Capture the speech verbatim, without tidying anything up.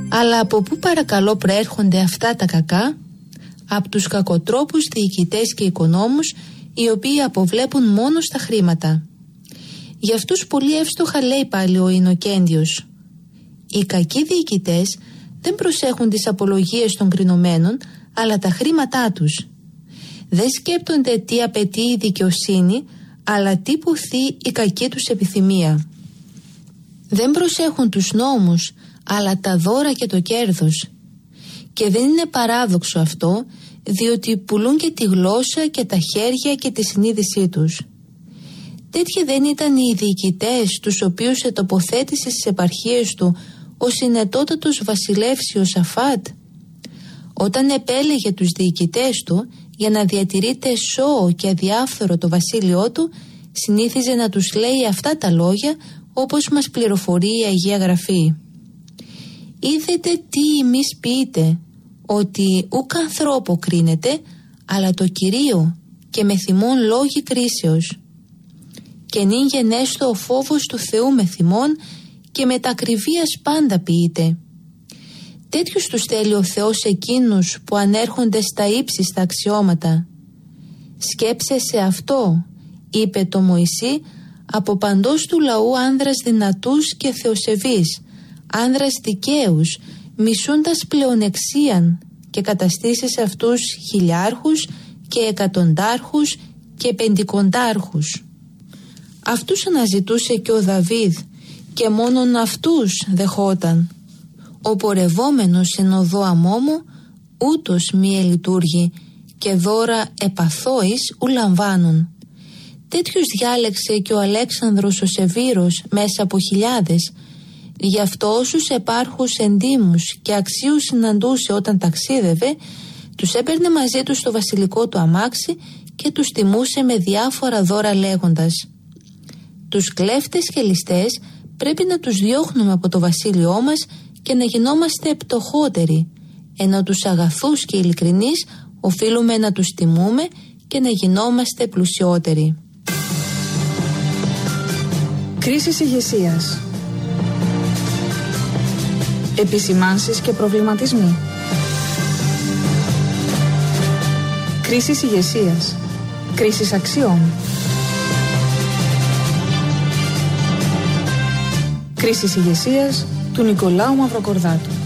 Αλλά από πού παρακαλώ προέρχονται αυτά τα κακά? Από τους κακοτρόπους διοικητές και οικονόμους, οι οποίοι αποβλέπουν μόνο στα χρήματα. Για αυτούς πολύ εύστοχα λέει πάλι ο Ινοκέντιος: οι κακοί διοικητές δεν προσέχουν τις απολογίες των κρινωμένων, αλλά τα χρήματά τους. Δεν σκέπτονται τι απαιτεί η δικαιοσύνη, αλλά τι πουθεί η κακή τους επιθυμία. Δεν προσέχουν τους νόμους, αλλά τα δώρα και το κέρδος. Και δεν είναι παράδοξο αυτό, διότι πουλούν και τη γλώσσα και τα χέρια και τη συνείδησή τους. Τέτοιοι δεν ήταν οι διοικητές τους οποίους ετοποθέτησε στις επαρχίες του ο συνετότατος βασιλεύς Ιωσαφάτ? Όταν επέλεγε τους διοικητές του για να διατηρείται σώο και αδιάφθορο το βασίλειό του, συνήθιζε να τους λέει αυτά τα λόγια, όπως μας πληροφορεί η Αγία Γραφή: «Είδετε τι ημείς ποιείτε, ότι ουκ ανθρώπο κρίνεται, αλλά το Κυρίο, και με θυμών λόγοι κρίσεως. Και νυν γενέστο ο φόβος του Θεού με θυμών, και με τα ακριβίας πάντα ποιείται. Τέτοιους τους θέλει ο Θεός εκείνους που ανέρχονται στα ύψιστα αξιώματα. Σκέψε σε αυτό», είπε το Μωυσή, «από παντός του λαού άνδρας δυνατούς και θεοσεβείς, άνδρας δικαίους, μισούντας πλεονεξίαν, και καταστήσεις αυτούς χιλιάρχους και εκατοντάρχους και πεντηκοντάρχους». Αυτούς αναζητούσε και ο Δαβίδ, και μόνον αυτούς δεχόταν. «Ο πορευόμενος εν οδό αμόμου, ούτως μη ελειτουργεί, και δώρα επαθώης ου λαμβάνουν». Τέτοιους διάλεξε και ο Αλέξανδρος ο Σεβήρος μέσα από χιλιάδες. Γι' αυτό όσους επάρχους εντύμους και αξίους συναντούσε όταν ταξίδευε, τους έπαιρνε μαζί του στο βασιλικό του αμάξι και τους τιμούσε με διάφορα δώρα, λέγοντας: «Τους κλέφτες και ληστές πρέπει να τους διώχνουμε από το βασίλειό μας και να γινόμαστε πτωχότεροι, ενώ τους αγαθούς και ειλικρινείς οφείλουμε να τους τιμούμε και να γινόμαστε πλουσιότεροι». Κρίσεις ηγεσίας. Επισημάνσεις και προβληματισμοί. Κρίσεις ηγεσίας. Κρίσεις αξιών. Κρίσεις ηγεσίας του Νικολάου Μαυροκορδάτου.